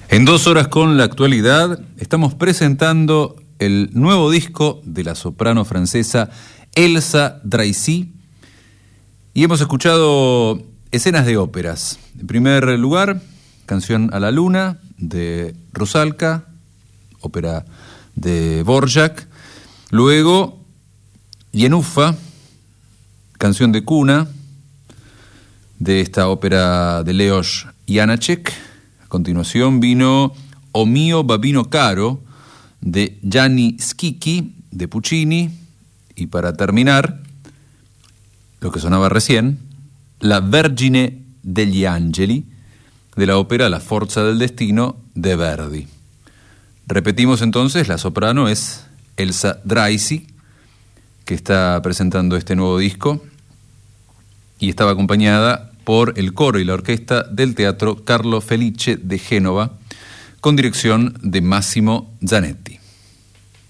En 2 horas con la actualidad estamos presentando el nuevo disco de la soprano francesa Elsa Draisy y hemos escuchado escenas de óperas. En primer lugar, Canción a la Luna de Rusalka, ópera de Dvorak. Luego, Yenuffa, canción de cuna de esta ópera de Leos Janáček. A continuación vino O mio babino caro de Gianni Schicchi de Puccini. Y para terminar, lo que sonaba recién, La Vergine degli Angeli de la ópera La Forza del Destino de Verdi. Repetimos entonces, la soprano es Elsa Draisy, que está presentando este nuevo disco y estaba acompañada por el coro y la orquesta del Teatro Carlo Felice de Génova, con dirección de Massimo Zanetti.